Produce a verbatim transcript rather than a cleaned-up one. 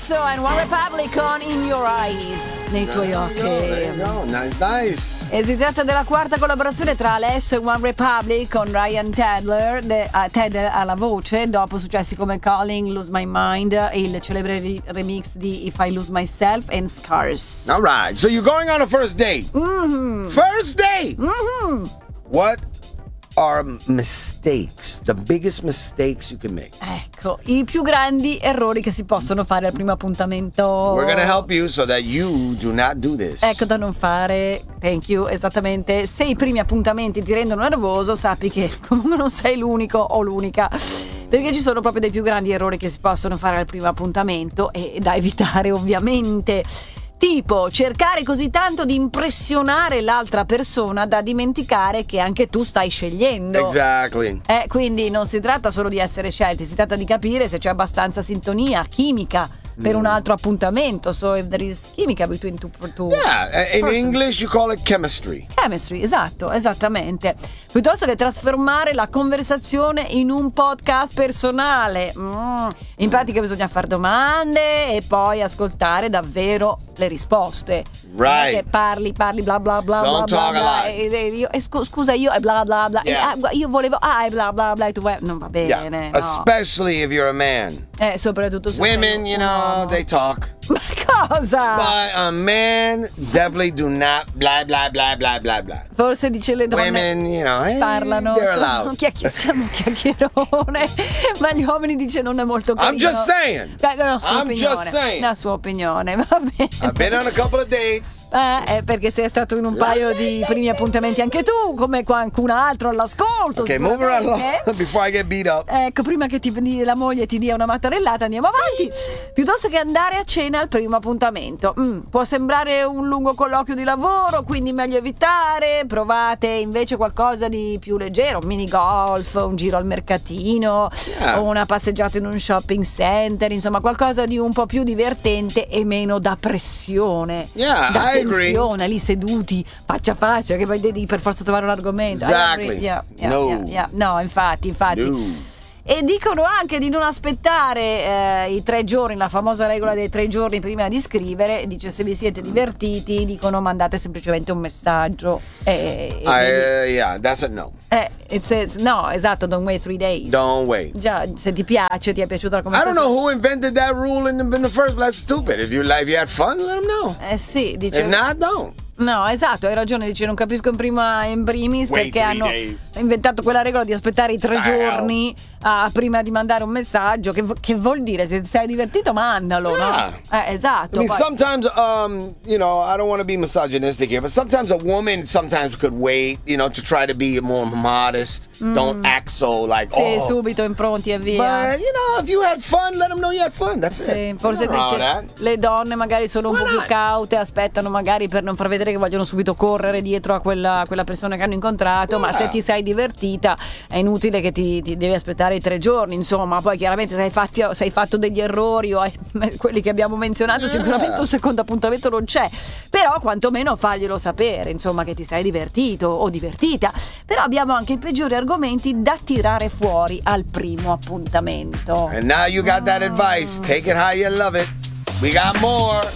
Alesso and One Republic con In Your Eyes, nei tuoi occhi. No, nice, nice. E si tratta della quarta collaborazione tra Alesso e One Republic con Ryan Tedder, de, uh, Tedder alla voce, dopo successi come Calling, Lose My Mind, il celebre ri- remix di If I Lose Myself and Scars. All right, so you're going on a first date. Mm-hmm. First date. Mm-hmm. What are mistakes, the biggest mistakes you can make? Ecco, i più grandi errori che si possono fare al primo appuntamento. We're gonna help you so that you do not do this. Ecco, da non fare. Thank you, esattamente. Se i primi appuntamenti ti rendono nervoso, sappi che comunque non sei l'unico o l'unica, perché ci sono proprio dei più grandi errori che si possono fare al primo appuntamento e da evitare, ovviamente. Tipo cercare così tanto di impressionare l'altra persona da dimenticare che anche tu stai scegliendo. Exactly. Eh, quindi non si tratta solo di essere scelti, si tratta di capire se c'è abbastanza sintonia, chimica per un altro appuntamento. So if there is chimica between two, two Yeah, in person. English you call it chemistry. Chemistry, esatto, esattamente. Piuttosto che trasformare la conversazione in un podcast personale. Mm. In pratica bisogna fare domande e poi ascoltare davvero le risposte. Right. Non è che parli, parli, bla bla bla Don't bla talk bla, a bla lot. e, e io, e scu- scusa io e bla bla bla Yeah. e, ah, io volevo ah e bla bla bla e tu vai, non va bene, Yeah, no. especially if you're a man. Eh, soprattutto se Women, sei you un know, uomo. they talk. Ma cosa? But a man definitely do not blah blah blah blah blah blah. Forse dice le donne Women, you know, hey, parlano, they're sono allowed. chiacchi- siamo un chiacchierone, ma gli uomini dice non è molto carino. I'm just saying. Eh, la sua I'm opinione, just saying. la sua opinione, va bene. I've been on a couple of dates. Eh, eh, perché sei stato in un paio di primi appuntamenti anche tu, come qualcun altro all'ascolto. Okay, move right along sicuramente. before I get beat up. Ecco, prima che ti, la moglie ti dia una mattarellata, andiamo avanti. Piuttosto che andare a cena al primo appuntamento. Mm, può sembrare un lungo colloquio di lavoro, quindi meglio evitare. Provate invece qualcosa di più leggero, un mini golf, un giro al mercatino, Yeah. o una passeggiata in un shopping center, insomma qualcosa di un po' più divertente e meno da pressione. Yeah, da I agree. tensione, lì seduti, faccia a faccia, che poi devi per forza trovare un argomento. I Exactly. agree. Yeah, yeah, No. yeah, yeah. No, infatti, infatti. No. E dicono anche di non aspettare eh, i tre giorni, la famosa regola dei tre giorni prima di scrivere. Dice se vi siete divertiti, dicono mandate semplicemente un messaggio. E, e I, uh, yeah, that's a no. eh, it says, no, esatto, don't wait three days. Don't wait. Già, se ti piace, ti è piaciuta la I conversazione. don't know who invented that rule in the, in the first place. That's stupid. If you like, if you had fun, let them know. Eh sì, dice. If not, don't. No, esatto, hai ragione, dice non capisco in prima in primis Wait perché three hanno days. inventato quella regola di aspettare i tre The giorni ah, prima di mandare un messaggio, che, che vuol dire se ti sei divertito mandalo, Yeah. no? Eh, esatto. I mean, poi- sometimes, um, you know, I don't want to be misogynistic here, but sometimes a woman sometimes could wait, you know, to try to be more modest. Don't act so like, sì, oh. subito impronti e via. But, you know, if you had fun, let them know you had fun. That's Sì, it. forse Nothing wrong with dice that. le donne magari sono un Why po' più not? caute, aspettano magari per non far vedere che vogliono subito correre dietro a quella, quella persona che hanno incontrato, ma Yeah. se ti sei divertita è inutile che ti, ti devi aspettare i tre giorni, insomma. Poi chiaramente se hai, fatti, se hai fatto degli errori o hai, quelli che abbiamo menzionato, Yeah. sicuramente un secondo appuntamento non c'è, però quantomeno faglielo sapere, insomma, che ti sei divertito o divertita. Però abbiamo anche i peggiori argomenti da tirare fuori al primo appuntamento. And now you got that advice. Take it how you love it. We got more.